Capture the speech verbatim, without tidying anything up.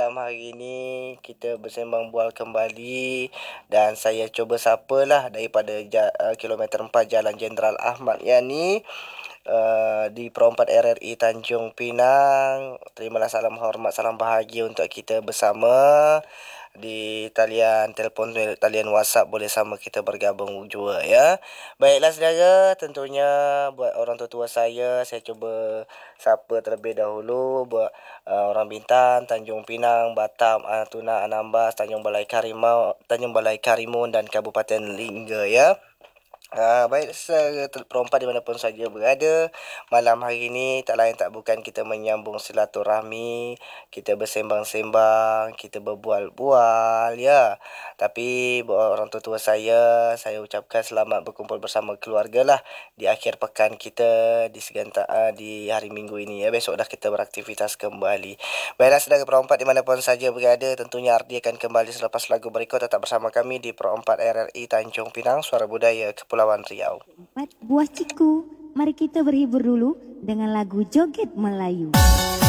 malam hari ini kita bersembang bual kembali dan saya cuba sapalah daripada ja, uh, kilometer empat Jalan Jenderal Ahmad Yani uh, di Perompat R R I Tanjung Pinang. Terimalah salam hormat, salam bahagia untuk kita bersama. Di talian telefon, talian WhatsApp boleh sama kita bergabung juga ya. Baiklah saudara, tentunya buat orang tua saya, saya cuba sapa terlebih dahulu buat uh, orang Bintan, Tanjung Pinang, Batam, Natuna, Anambas, Tanjung Balai Karimau, Tanjung Balai Karimun dan Kabupaten Lingga ya. Uh, baik, saudara perompak dimanapun saja berada, malam hari ini tak lain tak bukan kita menyambung silaturahmi, kita bersembang-sembang, kita berbual-bual ya. Tapi buat orang tua-tua saya, saya ucapkan selamat berkumpul bersama keluarga lah di akhir pekan kita di seganta uh, di hari Minggu ini ya. Besok dah kita beraktivitas kembali. Baiklah saudara perompak dimanapun saja berada, tentunya Ardi akan kembali selepas lagu berikut. Tetap bersama kami di Perompak R R I Tanjung Pinang, Suara Budaya Kepulauan Riau. Empat buah ciku, mari kita berhibur dulu dengan lagu Joget Melayu.